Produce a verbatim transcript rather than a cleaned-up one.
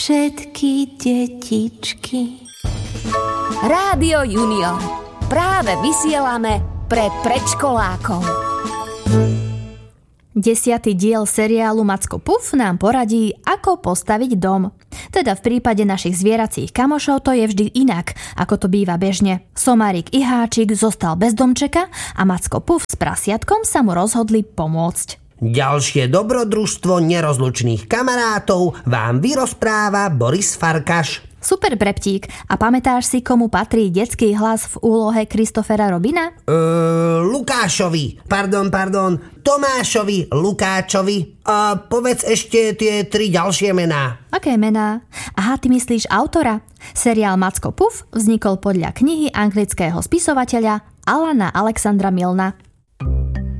všetky detičky. Rádio Junior. Práve vysielame pre predškolákov. Desiatý diel seriálu Macko Puf nám poradí, ako postaviť dom. Teda v prípade našich zvieracích kamošov to je vždy inak, ako to býva bežne. Somárik i Háčik zostal bez domčeka a Macko Puf s prasiatkom sa mu rozhodli pomôcť. Ďalšie dobrodružstvo nerozlučných kamarátov vám vyrozpráva Boris Farkaš. Super, Breptík. A pamätáš si, komu patrí detský hlas v úlohe Christophera Robina? Uh, Lukášovi. Pardon, pardon. Tomášovi Lukáčovi. A povedz ešte tie tri ďalšie mená. Aké mená? Aha, ty myslíš autora? Seriál Macko Puf vznikol podľa knihy anglického spisovateľa Alana Alexandra Milna.